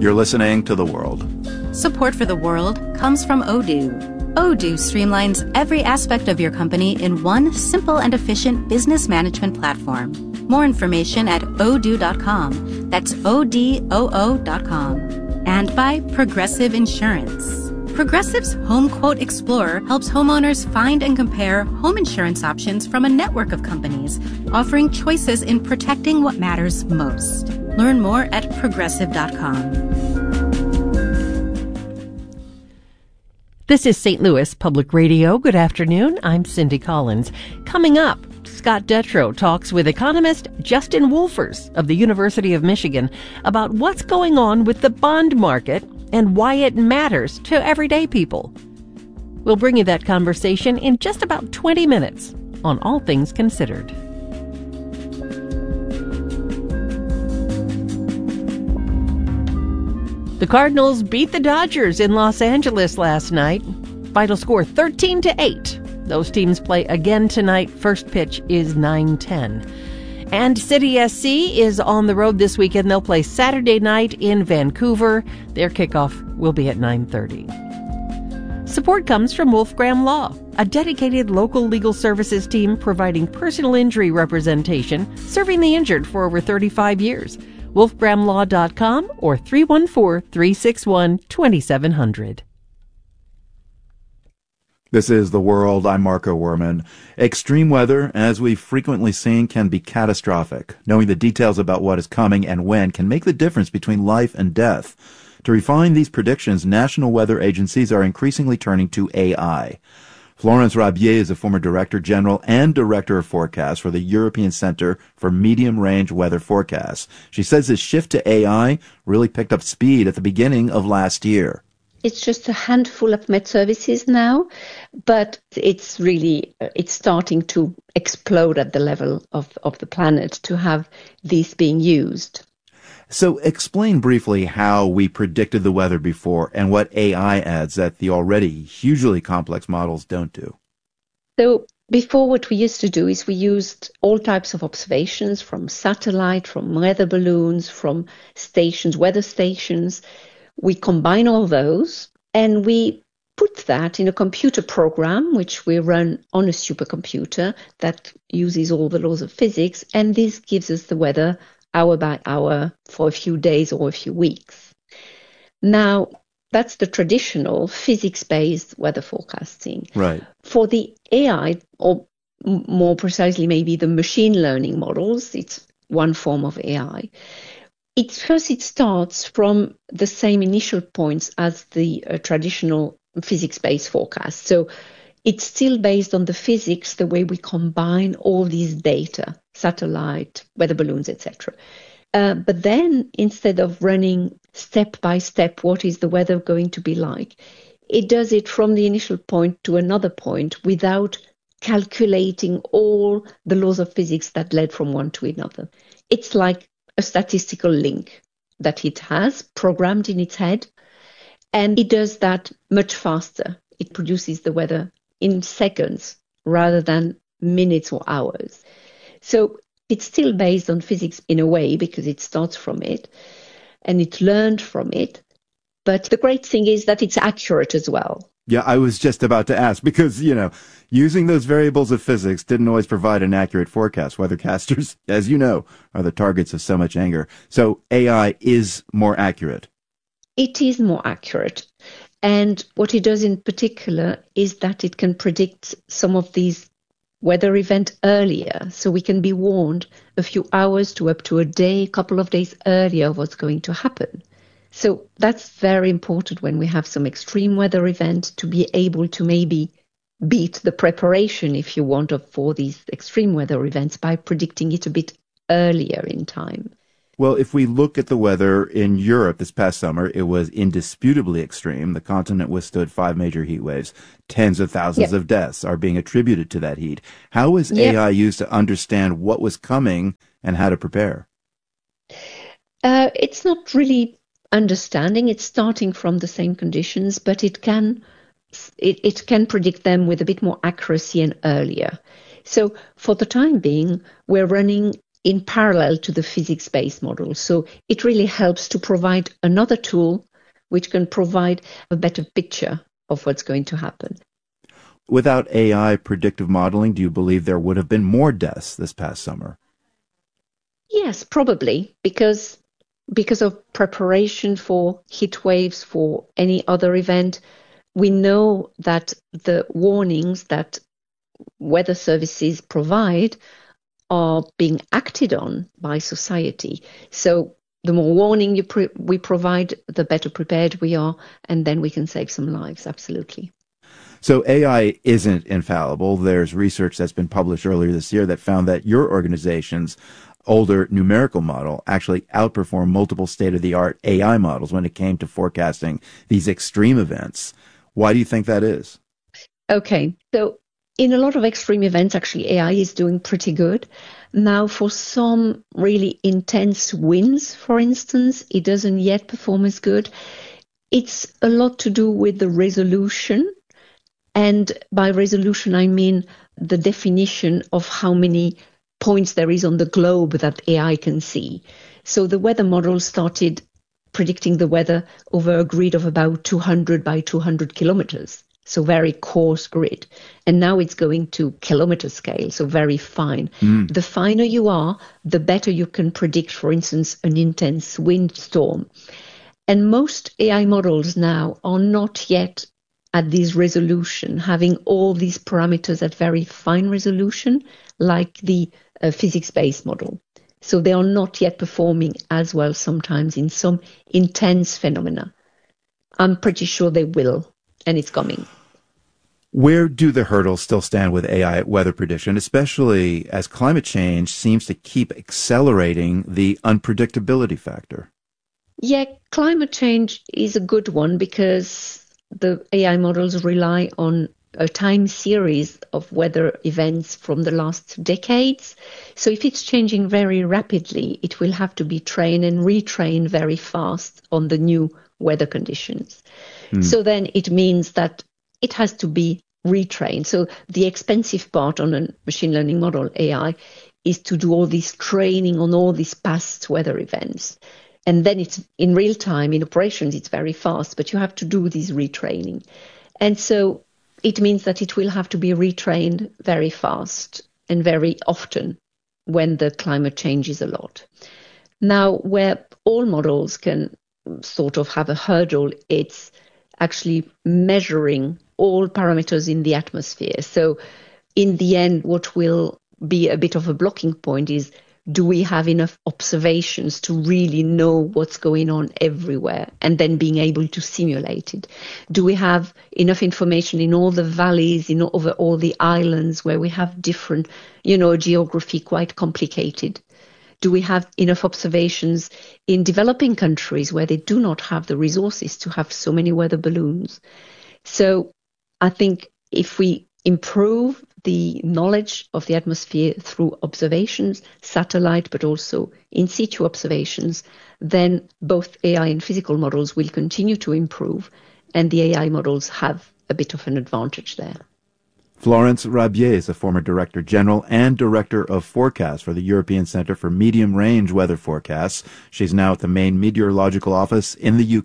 You're listening to The World. Support for The World comes from Odoo. Odoo streamlines every aspect of your company in one simple and efficient business management platform. More information at odoo.com. That's ODOO.com. And by Progressive Insurance. Progressive's Home Quote Explorer helps homeowners find and compare home insurance options from a network of companies, offering choices in protecting what matters most. Learn more at progressive.com. This is St. Louis Public Radio. Good afternoon. I'm Cindy Collins. Coming up, Scott Detrow talks with economist Justin Wolfers of the University of Michigan about what's going on with the bond market and why it matters to everyday people. We'll bring you that conversation in just about 20 minutes on All Things Considered. The Cardinals beat the Dodgers in Los Angeles last night. Final score 13-8. Those teams play again tonight. First pitch is 9:10. And City SC is on the road this weekend. They'll play Saturday night in Vancouver. Their kickoff will be at 9:30. Support comes from Wolfgram Law, a dedicated local legal services team providing personal injury representation, serving the injured for over 35 years. wolfgramlaw.com or 314-361-2700. This is The World. I'm Marco Werman. Extreme weather, as we've frequently seen, can be catastrophic. Knowing the details about what is coming and when can make the difference between life and death. To refine these predictions, national weather agencies are increasingly turning to AI. Florence Rabier is a former Director General and Director of Forecasts for the European Center for Medium-Range Weather Forecasts. She says this shift to AI really picked up speed at the beginning of last year. It's just a handful of Met services now, but it's starting to explode at the level of the planet to have these being used. So explain briefly how we predicted the weather before and what AI adds that the already hugely complex models don't do. So before, what we used to do is we used all types of observations from satellite, from weather balloons, from stations, weather stations. We combine all those and we put that in a computer program, which we run on a supercomputer that uses all the laws of physics. And this gives us the weather hour by hour for a few days or a few weeks. Now, that's the traditional physics-based weather forecasting. Right. For the AI, or more precisely maybe the machine learning models, it's one form of AI. It starts from the same initial points as the traditional physics-based forecast. So it's still based on the physics, the way we combine all these data, satellite, weather balloons, etc. But then instead of running step by step, what is the weather going to be like, it does it from the initial point to another point without calculating all the laws of physics that led from one to another. It's like a statistical link that it has programmed in its head, and it does that much faster. It produces the weather in seconds rather than minutes or hours. So it's still based on physics in a way because it starts from it and it learned from it. But the great thing is that it's accurate as well. Yeah, I was just about to ask because, using those variables of physics didn't always provide an accurate forecast. Weathercasters, as you know, are the targets of so much anger. So AI is more accurate. It is more accurate. And what it does in particular is that it can predict some of these weather events earlier. So we can be warned a few hours to up to a day, a couple of days earlier of what's going to happen. So that's very important when we have some extreme weather event to be able to maybe beat the preparation, if you want, for these extreme weather events by predicting it a bit earlier in time. Well, if we look at the weather in Europe this past summer, it was indisputably extreme. The continent withstood 5 major heat waves. Tens of thousands of deaths are being attributed to that heat. How is AI used to understand what was coming and how to prepare? It's not really understanding. It's starting from the same conditions, but it can predict them with a bit more accuracy and earlier. So for the time being, we're running in parallel to the physics-based model. So it really helps to provide another tool which can provide a better picture of what's going to happen. Without AI predictive modeling, do you believe there would have been more deaths this past summer? Yes, probably, because of preparation for heat waves, for any other event. We know that the warnings that weather services provide are being acted on by society. So the more warning we provide, the better prepared we are, and then we can save some lives, absolutely. So AI isn't infallible. There's research that's been published earlier this year that found that your organization's older numerical model actually outperformed multiple state-of-the-art AI models when it came to forecasting these extreme events. Why do you think that is? Okay, so in a lot of extreme events, actually, AI is doing pretty good. Now, for some really intense winds, for instance, it doesn't yet perform as good. It's a lot to do with the resolution. And by resolution, I mean the definition of how many points there is on the globe that AI can see. So the weather model started predicting the weather over a grid of about 200 by 200 kilometers. So very coarse grid. And now it's going to kilometer scale, so very fine. The finer you are, the better you can predict, for instance, an intense windstorm. And most AI models now are not yet at this resolution, having all these parameters at very fine resolution, like the physics-based model. So they are not yet performing as well sometimes in some intense phenomena. I'm pretty sure they will, and it's coming. Where do the hurdles still stand with AI weather prediction, especially as climate change seems to keep accelerating the unpredictability factor? Yeah, climate change is a good one because the AI models rely on a time series of weather events from the last decades. So if it's changing very rapidly, it will have to be trained and retrained very fast on the new weather conditions. So then it means that it has to be retrained. So the expensive part on a machine learning model, AI, is to do all this training on all these past weather events. And then it's in real time, in operations, it's very fast, but you have to do this retraining. And so it means that it will have to be retrained very fast and very often when the climate changes a lot. Now, where all models can sort of have a hurdle, it's actually measuring all parameters in the atmosphere. So in the end, what will be a bit of a blocking point is, do we have enough observations to really know what's going on everywhere and then being able to simulate it? Do we have enough information in all the valleys, over all the islands where we have different, geography quite complicated? Do we have enough observations in developing countries where they do not have the resources to have so many weather balloons? So I think if we improve the knowledge of the atmosphere through observations, satellite, but also in situ observations, then both AI and physical models will continue to improve, and the AI models have a bit of an advantage there. Florence Rabier is a former Director General and Director of Forecast for the European Centre for Medium Range Weather Forecasts. She's now at the Maine Meteorological Office in the UK.